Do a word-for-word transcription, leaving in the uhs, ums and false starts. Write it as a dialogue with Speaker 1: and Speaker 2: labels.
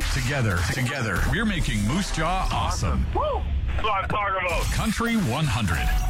Speaker 1: Together, together, we're making Moose Jaw awesome.
Speaker 2: Woo! That's what I'm talking about.
Speaker 1: Country one hundred.